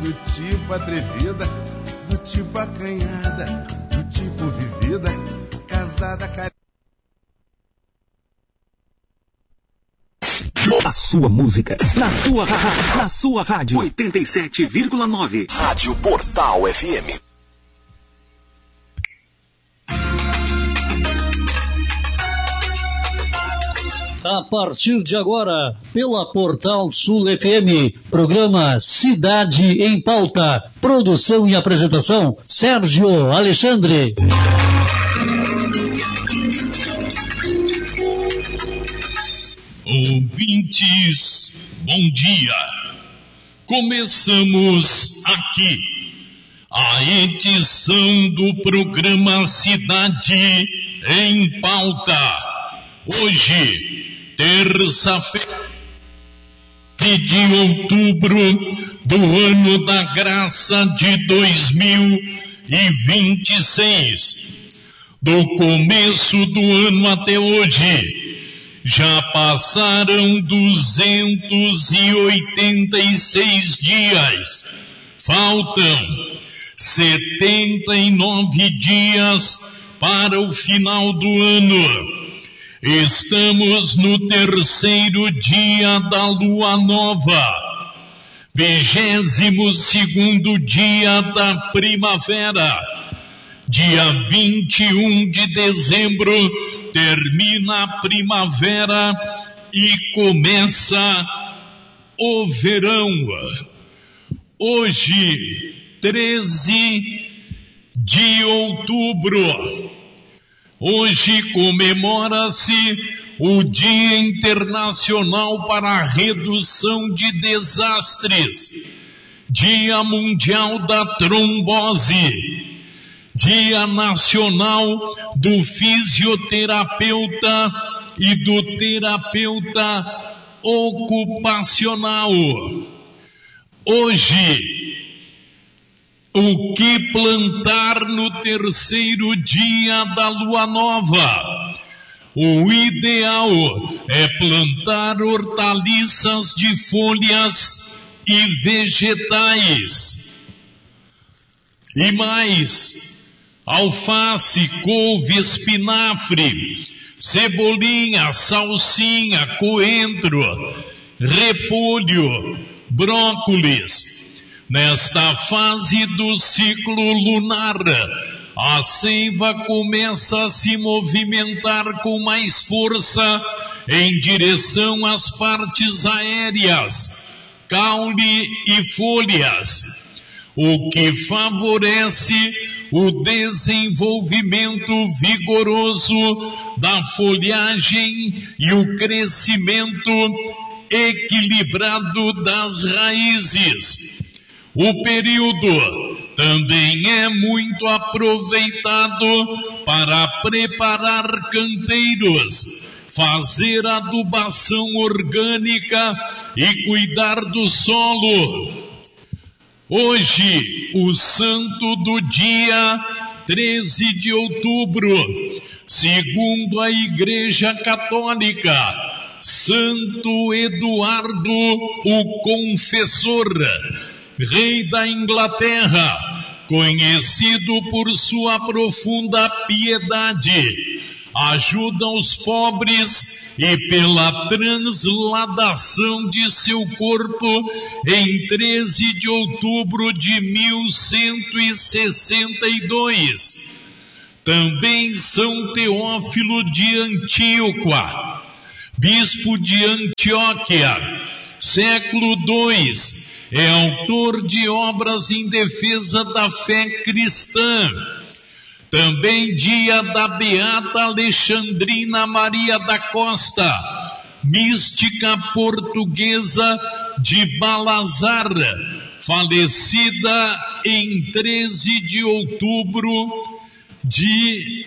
do tipo atrevida, do tipo acanhada, do tipo vivida, casada, A sua música, na sua rádio 87,9. Rádio Portal FM. A partir de agora, pela Portal Sul FM, programa Cidade em Pauta. Produção e apresentação, Sérgio Alexandre. Ouvintes, bom dia. Começamos aqui a edição do programa Cidade em Pauta. Hoje, terça-feira de outubro do ano da graça de 2026. Do começo do ano até hoje, já passaram 286 dias. Faltam 79 dias para o final do ano. Estamos no terceiro dia da lua nova, 22º dia da primavera. Dia 21 de dezembro termina a primavera e começa o verão. Hoje, 13 de outubro, hoje comemora-se o Dia Internacional para a Redução de Desastres, Dia Mundial da Trombose, Dia Nacional do Fisioterapeuta e do Terapeuta Ocupacional. Hoje, o que plantar no terceiro dia da lua nova? O ideal é plantar hortaliças de folhas e vegetais. E mais, alface, couve, espinafre, cebolinha, salsinha, coentro, repolho, brócolis. Nesta fase do ciclo lunar, a seiva começa a se movimentar com mais força em direção às partes aéreas, caule e folhas, o que favorece o desenvolvimento vigoroso da folhagem e o crescimento equilibrado das raízes. O período também é muito aproveitado para preparar canteiros, fazer adubação orgânica e cuidar do solo. Hoje, o santo do dia 13 de outubro, segundo a Igreja Católica, Santo Eduardo o Confessor, rei da Inglaterra, conhecido por sua profunda piedade, ajuda os pobres e pela transladação de seu corpo em 13 de outubro de 1162. Também São Teófilo de Antíoco, bispo de Antioquia, século II, é autor de obras em defesa da fé cristã. Também dia da beata Alexandrina Maria da Costa, mística portuguesa de Balazar, falecida em 13 de outubro de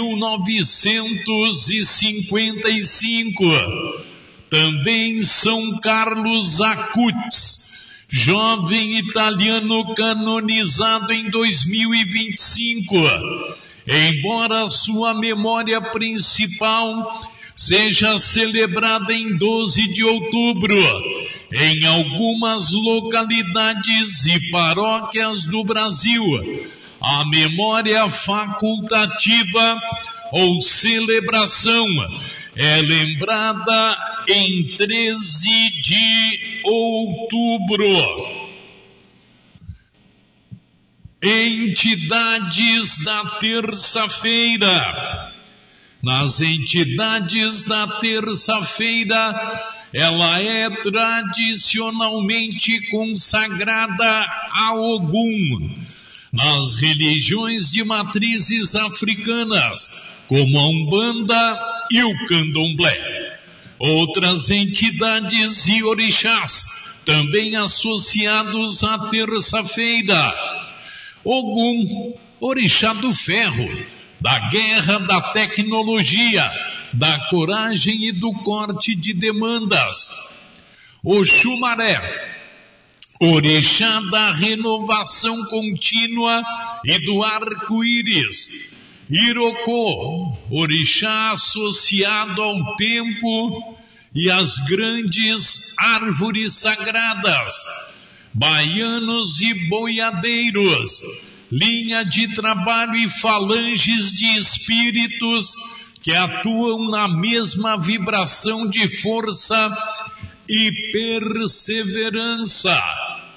1955. Também São Carlos Acutis, jovem italiano canonizado em 2025. Embora sua memória principal seja celebrada em 12 de outubro, em algumas localidades e paróquias do Brasil, a memória facultativa ou celebração é lembrada em 13 de outubro. Entidades da terça-feira. Nas entidades da terça-feira, ela é tradicionalmente consagrada a Ogum. Nas religiões de matrizes africanas, como a Umbanda e o Candomblé. Outras entidades e orixás, também associados à terça-feira. Ogum, orixá do ferro, da guerra, da tecnologia, da coragem e do corte de demandas. Oxumaré, orixá da renovação contínua e do arco-íris. Irocô, orixá associado ao tempo e às grandes árvores sagradas. Baianos e boiadeiros, linha de trabalho e falanges de espíritos que atuam na mesma vibração de força e perseverança.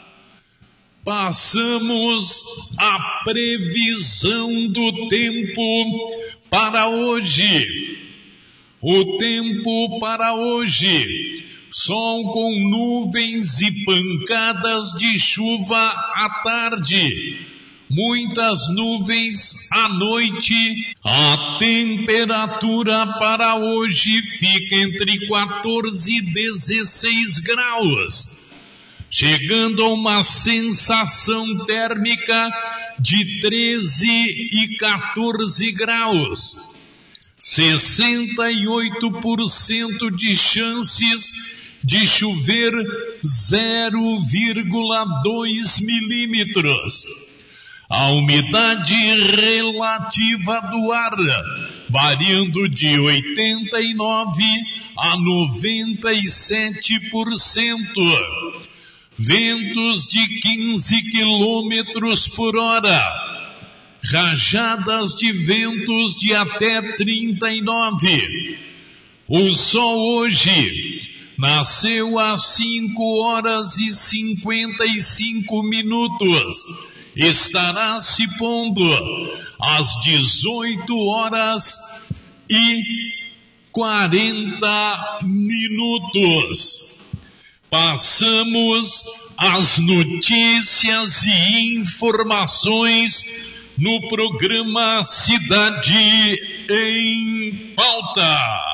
Passamos à previsão do tempo para hoje. O tempo para hoje: sol com nuvens e pancadas de chuva à tarde, muitas nuvens à noite. A temperatura para hoje fica entre 14 e 16 graus, chegando a uma sensação térmica de 13 e 14 graus. 68% de chances de chover 0,2 milímetros. A umidade relativa do ar variando de 89% a 97%. Ventos de 15 quilômetros por hora. Rajadas de ventos de até 39. O sol hoje nasceu às 5h55. Estará se pondo às 18h40. Passamos as notícias e informações no programa Cidade em Pauta.